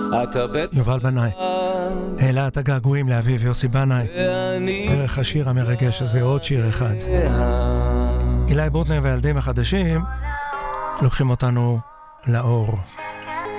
יובל בנאי העלה את הגעגועים לאביו יוסי בנאי דרך השיר המרגש הזה. עוד שיר אחד. אילי בוטנר והילדים החדשים לוקחים אותנו לאור.